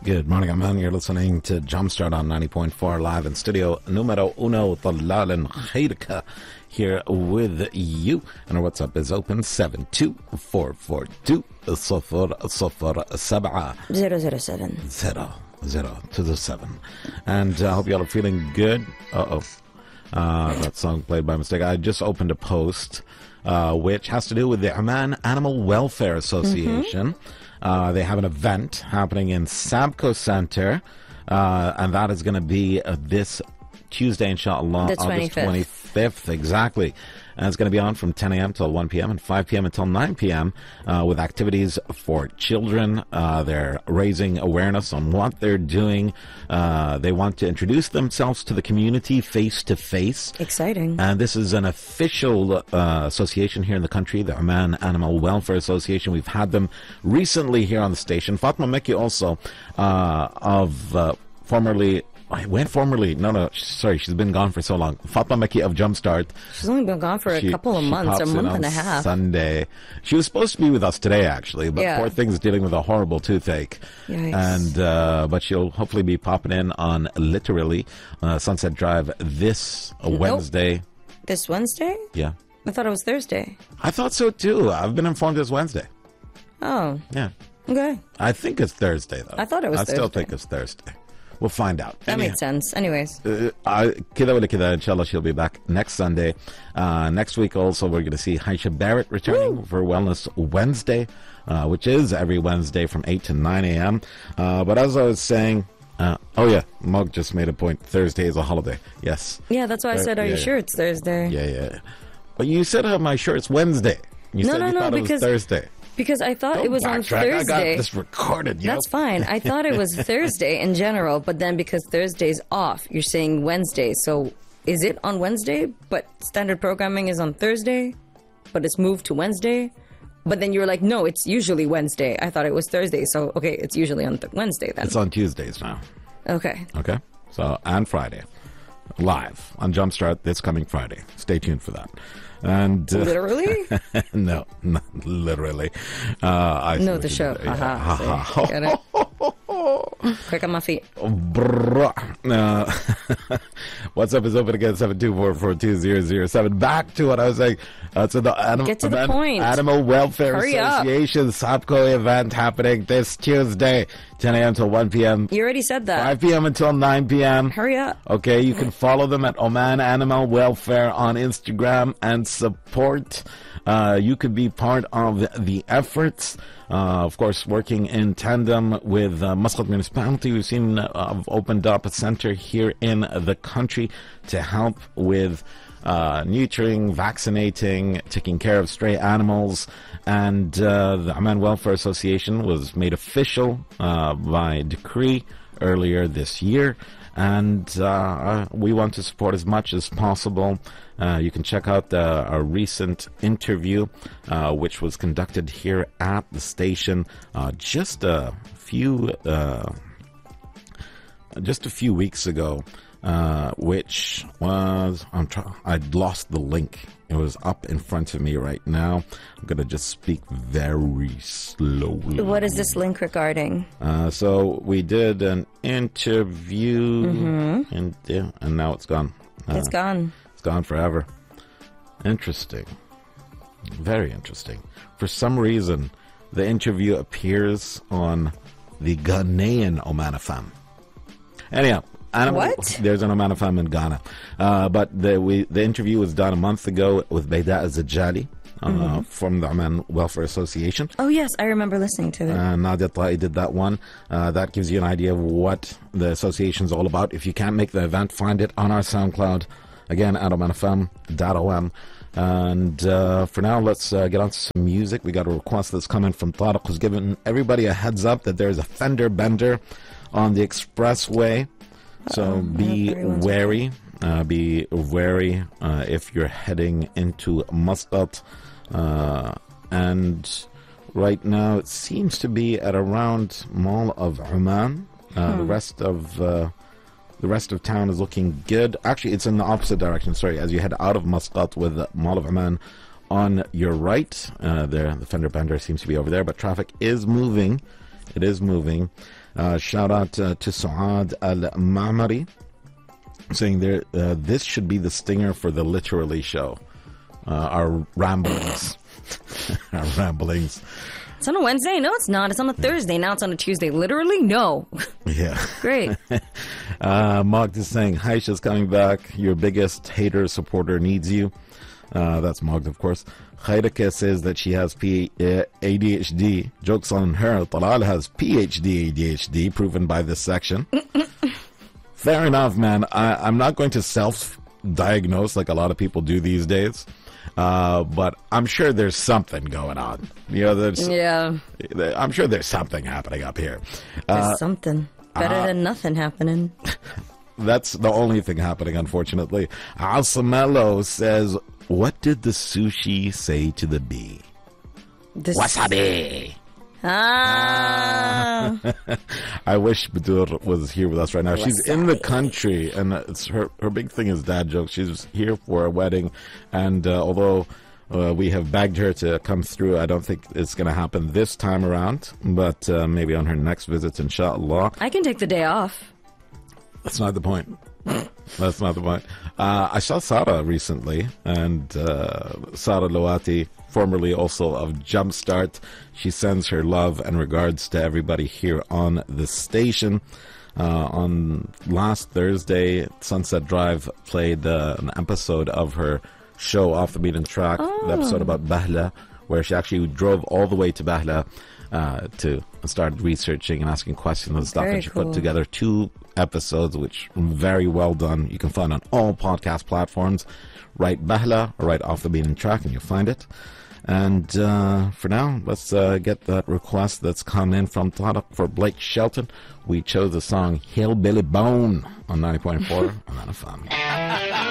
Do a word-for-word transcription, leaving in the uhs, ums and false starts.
Good morning, Amman. You're listening to Jumpstart on ninety point four live in studio numero uno, Talalan Khairka, here with you. And our WhatsApp is open seven two four four two zero zero seven zero zero seven zero zero to the seven. And I uh, hope y'all are feeling good. Uh-oh. Uh, that song played by mistake. I just opened a post uh, which has to do with the Oman Animal Welfare Association. Mm-hmm. Uh, they have an event happening in Sabco Center, uh, and that is going to be uh, this Tuesday, inshallah, the August twenty-fifth, exactly. And it's going to be on from ten a.m. till one p.m. and five p.m. until nine p.m. Uh, with activities for children. Uh, they're raising awareness on what they're doing. Uh, they want to introduce themselves to the community face to face. Exciting. And this is an official uh, association here in the country, the Oman Animal Welfare Association. We've had them recently here on the station. Fatma Mekki also uh, of uh, formerly... I went formerly. No, no, sorry. She's been gone for so long. Fatma Mekki of Jumpstart. She's only been gone for a she, couple of months, a month and a half. Sunday. She was supposed to be with us today, actually, but yeah. poor thing's dealing with a horrible toothache. Yikes. And uh, but she'll hopefully be popping in on literally uh, Sunset Drive this uh, Wednesday. Nope. This Wednesday? Yeah. I thought it was Thursday. I thought so too. I've been informed it's Wednesday. Oh. Yeah. Okay. I think it's Thursday though. I thought it was I Thursday. still think it's Thursday. We'll find out. That Anyhow, makes sense. Anyways. Uh, Kida wala kida, inshallah, she'll be back next Sunday. Uh, next week also, we're going to see Haisha Barrett returning Woo! for Wellness Wednesday, uh, which is every Wednesday from eight to nine a.m. Uh, but as I was saying, uh, oh yeah, Mug just made a point. Thursday is a holiday. Yes. Yeah, that's why I said, are yeah, you yeah. sure it's Thursday? Yeah, yeah. But you said I'm not sure it's Wednesday. You no, said no, you no, thought because, it was Thursday. Because I thought Don't it was on backtrack. Thursday. I got this recorded. You That's know? fine. I thought it was Thursday in general, but then because Thursday's off, you're saying Wednesday. So is it on Wednesday, but standard programming is on Thursday, but it's moved to Wednesday? But then you were like, no, it's usually Wednesday. I thought it was Thursday. So, okay, it's usually on th- Wednesday then. It's on Tuesdays now. Okay. Okay. So, and Friday. Live on Jumpstart this coming Friday. Stay tuned for that. And uh, literally? no, not literally. Uh, I no, the show. Yeah. Aha. Get it? Quick on my feet. Uh, what's up is open again, seven two four four two zero zero seven. Back to what I was saying. Uh, so the anim- Get to event, the point. Animal Welfare Hurry Association Sabco event happening this Tuesday, ten a.m. till one p.m. You already said that. five p.m. until nine p.m. Hurry up. Okay, you can follow them at Oman Animal Welfare on Instagram and support. Uh, you could be part of the, the efforts. Uh, of course, working in tandem with uh, Muscat Municipality. We've seen uh, I've opened up a center here in the country to help with uh, neutering, vaccinating, taking care of stray animals. And uh, the Oman Welfare Association was made official uh, by decree earlier this year. And uh, we want to support as much as possible. Uh, you can check out the, our recent interview, uh, which was conducted here at the station uh, just a few uh, just a few weeks ago, uh, which was I'm try- I lost the link. It was up in front of me right now. I'm going to just speak very slowly. What is this link regarding? Uh, so we did an interview, mm-hmm. and yeah, and now it's gone. Uh, it's gone. It's gone forever. Interesting. Very interesting. For some reason, the interview appears on the Ghanaian Oman F M. Anyhow. Animal, what? There's an Oman F M in Ghana. Uh, but the we, the interview was done a month ago with Bayda Zajali uh, mm-hmm. from the Oman Welfare Association. Oh, yes. I remember listening to it. Uh, Nadia Ta'i did that one. Uh, that gives you an idea of what the association is all about. If you can't make the event, find it on our SoundCloud. Again, at oman f m dot o m. And uh, for now, let's uh, get on to some music. We got a request that's coming from Tariq, who's giving everybody a heads up that there's a fender bender on the expressway. So Uh-oh. be wary, uh, be wary uh, if you're heading into Muscat. Uh, and right now it seems to be at around Mall of Oman. Uh, hmm. The rest of uh, the rest of town is looking good. Actually, it's in the opposite direction. Sorry, as you head out of Muscat with the Mall of Oman on your right, uh, there the fender bender seems to be over there, but traffic is moving It is moving. Uh, shout out uh, to Saad Al-Ma'mari, saying there, uh, this should be the stinger for the Literally show. Uh, our ramblings. our ramblings. It's on a Wednesday? No, it's not. It's on a Thursday. Now it's on a Tuesday. Literally? No. Yeah. Great. uh, Mogd is saying, Haisha's coming back. Your biggest hater supporter needs you. Uh, that's Mogd, of course. Khairaka says that she has P- uh, A D H D. Joke's on her. Talal has P H D A D H D, proven by this section. Fair enough, man. I, I'm not going to self-diagnose like a lot of people do these days. Uh, but I'm sure there's something going on. You know, there's, yeah. I'm sure there's something happening up here. There's Uh, something. Better uh, than nothing happening. That's the only thing happening, unfortunately. Alsamello says, what did the sushi say to the bee? This- Wasabi! Ah. I wish Badur was here with us right now. She's in the Wasabi. country, and it's her her big thing is dad jokes. She's here for a wedding, and uh, although uh, we have begged her to come through, I don't think it's going to happen this time around, but uh, maybe on her next visit, inshallah. I can take the day off. That's not the point. That's not the point. Uh, I saw Sara recently, and uh, Sara Loati, formerly also of Jumpstart, she sends her love and regards to everybody here on the station. Uh, on last Thursday, Sunset Drive played uh, an episode of her show Off the Beaten Track, Oh. the episode about Bahla, where she actually drove all the way to Bahla uh, to start researching and asking questions and stuff. Very and she cool. put together two episodes, which were very well done. You can find on all podcast platforms. Write Bahla or write Off the Beaten Track, and you'll find it. And uh, for now, let's uh, get that request that's come in from Tara for Blake Shelton. We chose the song Hillbilly Bone on ninety point four on N F M.